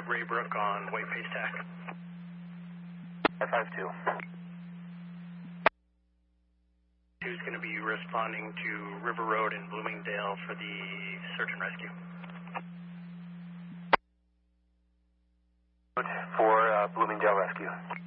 Raybrook on White Pace Tack. 552. 2 is going to be responding to River Road in Bloomingdale for the search and rescue. For Bloomingdale Rescue.